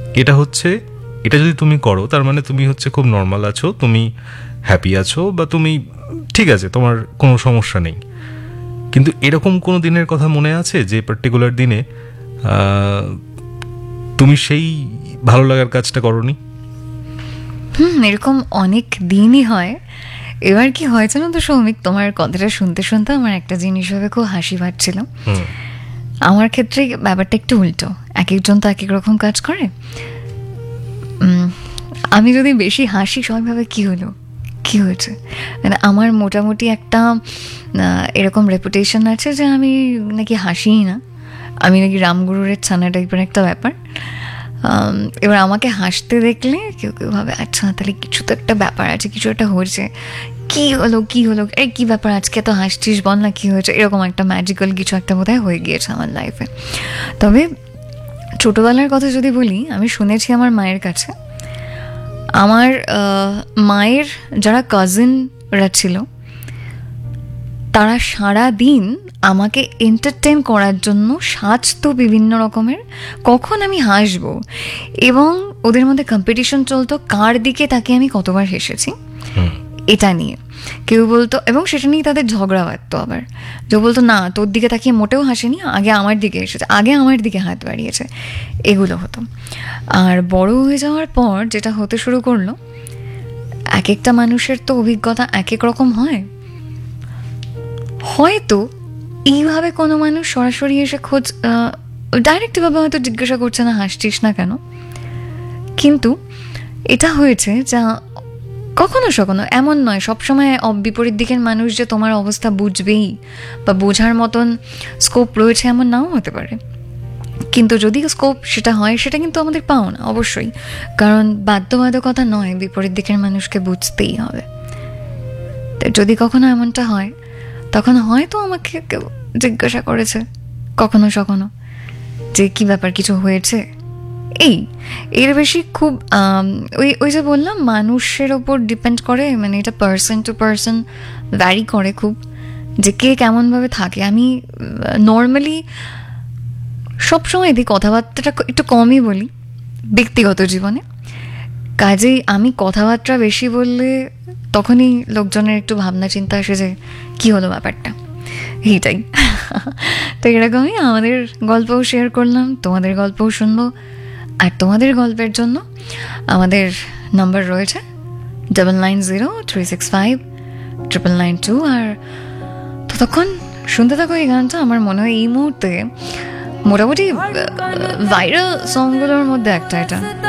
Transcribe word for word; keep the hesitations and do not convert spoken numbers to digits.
এটা হচ্ছে, এটা যদি তুমি করো তার মানে তুমি হচ্ছে খুব নর্মাল আছো, তুমি হ্যাপি আছো, বা তুমি ঠিক আছে, তোমার কোনো সমস্যা নেই। কিন্তু এরকম কোনো দিনের কথা মনে আছে যে পার্টিকুলার দিনে তুমি সেই ভালো লাগার কাজটা করোনি? হুম, এরকম অনেক দিনই হয়। এবার কি হয়েছে না তো সৌমিক, তোমার কথাটা শুনতে শুনতে আমার একটা জিনিস ভেবে খুব হাসি পাচ্ছিল। আমার ক্ষেত্রে ব্যাপারটা একটু উল্টো, এক একজন তো এক এক রকম কাজ করে। আমি যদি বেশি হাসি সবাই ভাবে কি হলো, কি হয়েছে, মানে আমার মোটামুটি একটা এরকম রেপুটেশন আছে যে আমি নাকি হাসিই না, আমি নাকি রামগুরুরের ছানা টাইপের একটা ব্যাপার। এবার আমাকে হাসতে দেখলে কেউ কেউ ভাবে আচ্ছা তাহলে কিছু তো একটা ব্যাপার আছে, কিছু একটা হয়েছে, কি হলো কি হলো এই কি ব্যাপার, আজকে তো হাসছিস, বল না কি হয়েছে। এরকম একটা ম্যাজিক্যাল কিছু একটা বোধহয় হয়ে গিয়েছে আমার লাইফে। তবে ছোটোবেলার কথা যদি বলি, আমি শুনেছি আমার মায়ের কাছে, আমার মায়ের যারা কাজিনরা ছিল তারা সারা দিন আমাকে এন্টারটেন করার জন্য সাজতো বিভিন্ন রকমের, কখন আমি হাসবো, এবং ওদের মধ্যে কম্পিটিশন চলতো কার দিকে তাকে আমি কতবার হেসেছি এটা নিয়ে। কেউ বলতো, এবং সেটা নিয়ে তাদের ঝগড়া বাঁধতো, আবার কেউ বলতো না তোর দিকে তাকিয়ে মোটেও হাসেনি, আগে আমার দিকে এসেছে, আগে আমার দিকে হাত বাড়িয়েছে, এগুলো হতো। আর বড় হয়ে যাওয়ার পর যেটা হতে শুরু করলো, এক একটা মানুষের তো অভিজ্ঞতা এক এক রকম হয়। হয়তো এইভাবে কোনো মানুষ সরাসরি এসে খোঁজ ডাইরেক্টভাবে হয়তো জিজ্ঞাসা করছে না হাসছিস না কেন, কিন্তু এটা হয়েছে যা কখনো কখনো, এমন নয় সবসময় বিপরীত দিকের মানুষ যে তোমার অবস্থা বুঝবেই বা বোঝার মতন স্কোপ রয়েছে এমন নাও হতে পারে। কিন্তু যদি স্কোপ সেটা হয়, সেটা কিন্তু আমাদের পাও না অবশ্যই, কারণ বাধ্যবাধকতা নয় বিপরীত দিকের মানুষকে বুঝতেই হবে। যদি কখনো এমনটা হয়, তখন হয়তো আমাকে কেউ জিজ্ঞাসা করেছে কখনো কখনো যে কি ব্যাপার, কিছু হয়েছে, এই এর বেশি খুব ওই ওই যে বললাম মানুষের ওপর ডিপেন্ড করে, মানে এটা পার্সন টু পার্সন ভ্যারি করে খুব, যে কে কেমনভাবে থাকে। আমি নর্মালি সবসময় দিই কথাবার্তাটা একটু কমই বলি ব্যক্তিগত জীবনে, কাজেই আমি কথাবার্তা বেশি বললে তখনই লোকজনের একটু ভাবনা চিন্তা আসে যে কী হলো ব্যাপারটা, এইটাই। তো এরকমই আমাদের গল্পও শেয়ার করলাম, তোমাদের গল্পও শুনবো। আর তোমাদের গল্পের জন্য আমাদের নাম্বার রয়েছে double nine zero three six five triple nine two. আর ততক্ষণ শুনতে থাকো এই গানটা। আমার মনে হয় এই মুহূর্তে মোটামুটি ভাইরাল সংগুলোর মধ্যে একটা এটা।